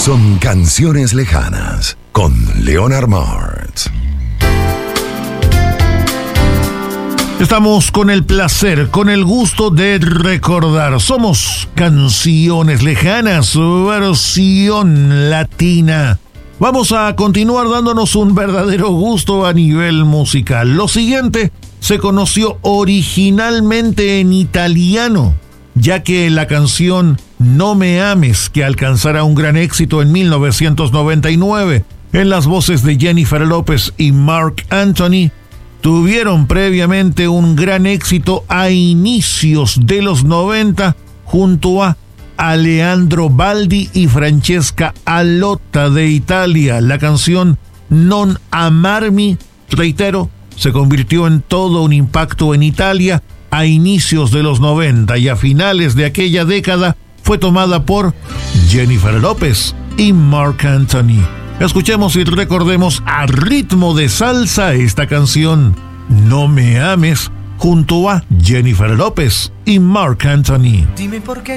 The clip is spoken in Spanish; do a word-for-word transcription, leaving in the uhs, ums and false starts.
son Canciones Lejanas con Leonard Martz. Estamos con el placer, con el gusto de recordar. Somos Canciones Lejanas, versión latina. Vamos a continuar dándonos un verdadero gusto a nivel musical. Lo siguiente se conoció originalmente en italiano, ya que la canción No me ames, que alcanzará un gran éxito en mil novecientos noventa y nueve, en las voces de Jennifer López y Marc Anthony, tuvieron previamente un gran éxito a inicios de los noventa junto a Aleandro Baldi y Francesca Alotta de Italia. La canción Non amarmi, reitero, se convirtió en todo un impacto en Italia a inicios de los noventa y a finales de aquella década fue tomada por Jennifer López y Marc Anthony. Escuchemos y recordemos a ritmo de salsa esta canción, No me ames, junto a Jennifer López y Marc Anthony. Dime por qué